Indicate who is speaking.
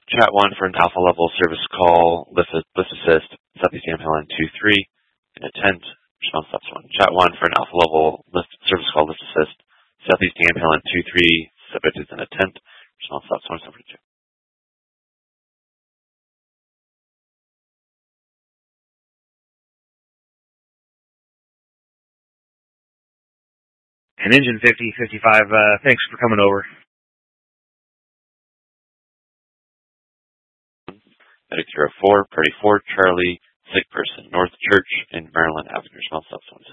Speaker 1: Chat 1 for an alpha level service call, lift assist, Southeast Amhelen 23, in attempt, response stops 1. Chat 1 for an alpha level service call, lift assist, Southeast Amhelen 23, subject is an attempt, response stops 1, 72.
Speaker 2: And engine 5055, thanks for coming over.
Speaker 1: Medic 04, Party 4, Charlie, sick person, North Church in Maryland Avenue, response stops 1.